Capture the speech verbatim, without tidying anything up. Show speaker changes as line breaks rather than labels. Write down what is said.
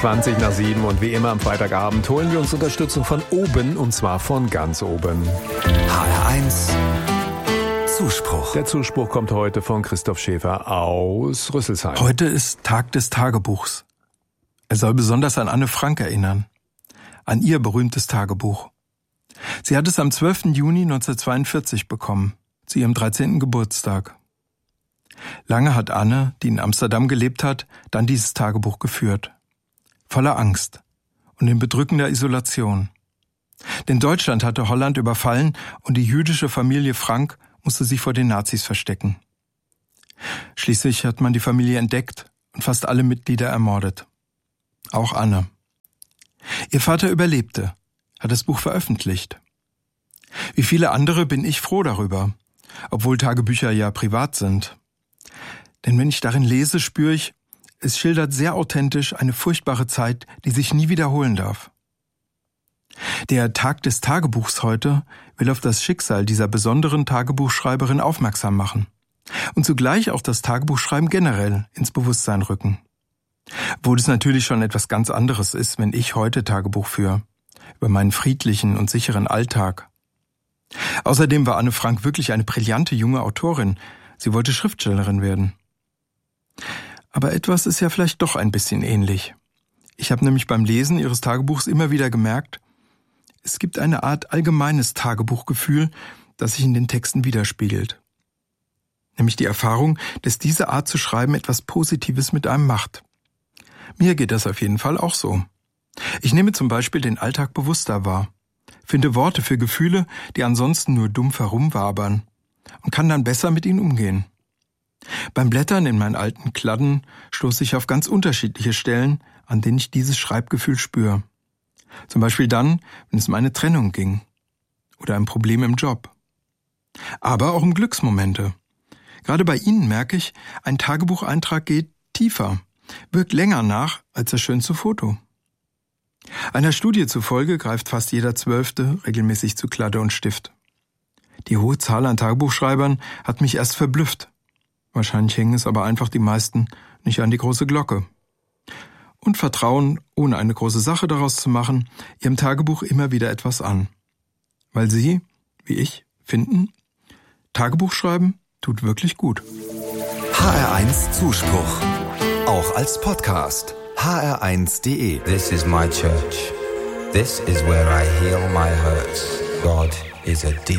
zwanzig nach sieben und wie immer am Freitagabend holen wir uns Unterstützung von oben und zwar von ganz oben.
H R eins Zuspruch.
Der Zuspruch kommt heute von Christoph Schäfer aus Rüsselsheim.
Heute ist Tag des Tagebuchs. Er soll besonders an Anne Frank erinnern. An ihr berühmtes Tagebuch. Sie hat es am zwölften Juni neunzehnhundertzweiundvierzig bekommen, zu ihrem dreizehnten Geburtstag. Lange hat Anne, die in Amsterdam gelebt hat, dann dieses Tagebuch geführt. Voller Angst und in bedrückender Isolation. Denn Deutschland hatte Holland überfallen und die jüdische Familie Frank musste sich vor den Nazis verstecken. Schließlich hat man die Familie entdeckt und fast alle Mitglieder ermordet. Auch Anne. Ihr Vater überlebte, hat das Buch veröffentlicht. Wie viele andere bin ich froh darüber, obwohl Tagebücher ja privat sind. Denn wenn ich darin lese, spüre ich, es schildert sehr authentisch eine furchtbare Zeit, die sich nie wiederholen darf. Der Tag des Tagebuchs heute will auf das Schicksal dieser besonderen Tagebuchschreiberin aufmerksam machen und zugleich auch das Tagebuchschreiben generell ins Bewusstsein rücken. Obwohl es natürlich schon etwas ganz anderes ist, wenn ich heute Tagebuch führe, über meinen friedlichen und sicheren Alltag. Außerdem war Anne Frank wirklich eine brillante junge Autorin. Sie wollte Schriftstellerin werden. Aber etwas ist ja vielleicht doch ein bisschen ähnlich. Ich habe nämlich beim Lesen ihres Tagebuchs immer wieder gemerkt, es gibt eine Art allgemeines Tagebuchgefühl, das sich in den Texten widerspiegelt. Nämlich die Erfahrung, dass diese Art zu schreiben etwas Positives mit einem macht. Mir geht das auf jeden Fall auch so. Ich nehme zum Beispiel den Alltag bewusster wahr, finde Worte für Gefühle, die ansonsten nur dumpf herumwabern und kann dann besser mit ihnen umgehen. Beim Blättern in meinen alten Kladden stoße ich auf ganz unterschiedliche Stellen, an denen ich dieses Schreibgefühl spüre. Zum Beispiel dann, wenn es um eine Trennung ging oder ein Problem im Job. Aber auch um Glücksmomente. Gerade bei Ihnen merke ich, ein Tagebucheintrag geht tiefer, wirkt länger nach als das schönste Foto. Einer Studie zufolge greift fast jeder Zwölfte regelmäßig zu Kladde und Stift. Die hohe Zahl an Tagebuchschreibern hat mich erst verblüfft. Wahrscheinlich hängen es aber einfach die meisten nicht an die große Glocke. Und vertrauen, ohne eine große Sache daraus zu machen, ihrem Tagebuch immer wieder etwas an. Weil sie, wie ich, finden, Tagebuch schreiben tut wirklich gut.
H R eins Zuspruch. Auch als Podcast. H R eins punkt de.
This is my church. This is where I heal my hurts. God is a deep